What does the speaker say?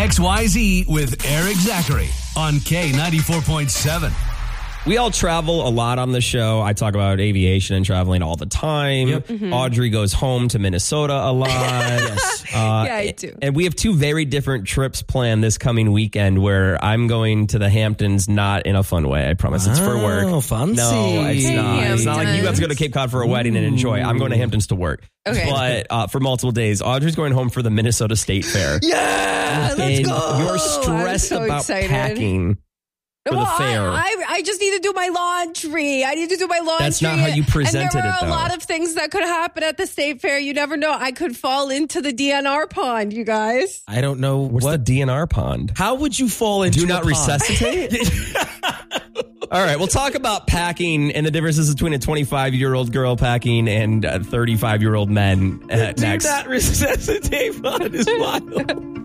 XYZ with Eric Zachary on K94.7. We all travel a lot on the show. I talk about aviation and traveling all the time. Yep. Mm-hmm. Audrey goes home to Minnesota a lot. Yes. Yeah, I do. And we have two very different trips planned this coming weekend where I'm going to the Hamptons, not in a fun way. I promise. It's for work. Oh, fancy. No, it's not. It's not like you guys go to Cape Cod for a wedding and enjoy. I'm going to Hamptons to work. Okay. But for multiple days, Audrey's going home for the Minnesota State Fair. Yeah, let's And go. you're stressed I'm so about excited. packing for the fair. I just need to do my laundry. I need to do my laundry. That's not how you presented and there it, are though. a lot of things that could happen at the state fair. You never know. I could fall into the DNR pond, you guys. I don't know What's the DNR pond? How would you fall into Do not a pond? resuscitate? All right, we'll talk about packing and the differences between a 25-year-old girl packing and 35-year-old men Do next. not resuscitate. Pond is wild.